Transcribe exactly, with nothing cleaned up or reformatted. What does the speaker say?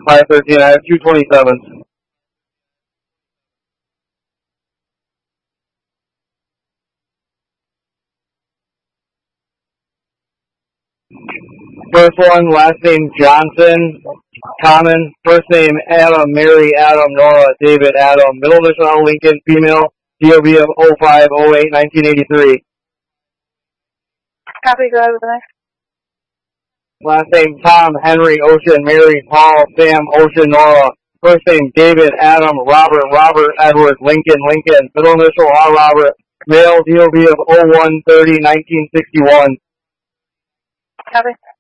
five thirteen, I have two twenty-sevens. First one, last name Johnson, common. First name Adam, Mary, Adam, Nora, David, Adam. Middle initial Lincoln, female. D O B of oh five oh eight nineteen eighty-three. Copy, go ahead with the next. Last name Tom, Henry, Ocean, Mary, Paul, Sam, Ocean, Nora. First name David, Adam, Robert, Robert, Edward, Lincoln, Lincoln. Middle initial R. Robert. Male, D O B of oh one thirty nineteen sixty-one. Copy.